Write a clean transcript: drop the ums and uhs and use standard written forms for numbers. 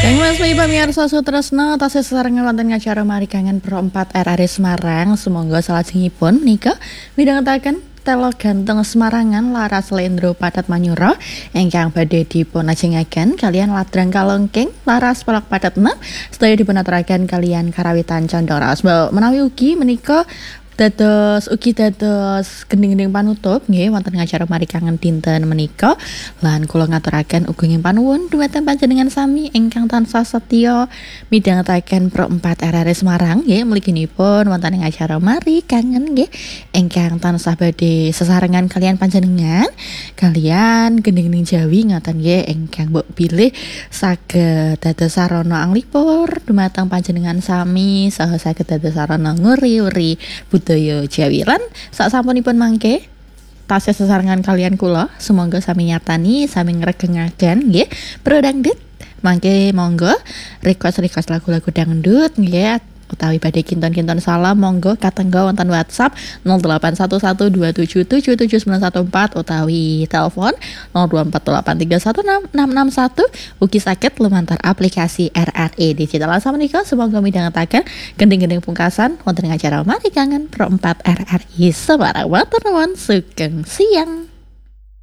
Kang Mas pamirsa Sutresna tasih sesarengan wonten acara Mari Kangen Pro 4 RRI Semarang. Sumangga salajengipun nika midhangetaken telo ganteng Semarangan Laras Lendro Padat Manyura ingkang badhe dipun ajengaken kalian Ladrang Kalongking Laras Pelak Padat 6 sedaya dipun aturaken kalian Karawitan Candra. Menawi ugi menika dados gending-gending panutup nggih wonten acara Mari Kangen dinten menika lan kula ngaturaken ugi panuwun dhumateng panjenengan sami ingkang tansah setya midhangetaken Pro 4 RRI Semarang nggih mliginipun wonten ing acara Mari Kangen nggih ingkang tansah badhe sesarengan kalian panjenengan kalian gending-gending Jawi ngaten nggih ingkang mbok bilih saged dados sarana anglipur dhumateng panjenengan sami saha saged dados sarana nguri-uri budaya Jawi lan sasampunipun mangke tasih sesarengan kalian kula sumangga sami nyatani sami ngregengaken nggih Pro Dangdut mangke monggo request lagu-lagu dangdut nggih utawi badhe kinton-kinton salam monggo katengga wonten WhatsApp 081127779114 utawi telepon 0248316661 ugi saged lumantar aplikasi RRI Digital samenika semoga midhangetaken gending-gending pungkasan wonten ing acara Mari Kangen Pro 4 RRI Semarang. Matur nuwun sugeng siang.